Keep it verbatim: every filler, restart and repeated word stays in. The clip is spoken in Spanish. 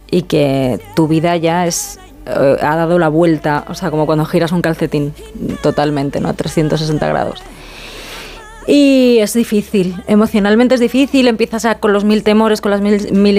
y que tu vida ya es eh, ha dado la vuelta, o sea, como cuando giras un calcetín totalmente, ¿no? A trescientos sesenta grados. Y es difícil, emocionalmente es difícil, empiezas a, con los mil temores, con las mil, mil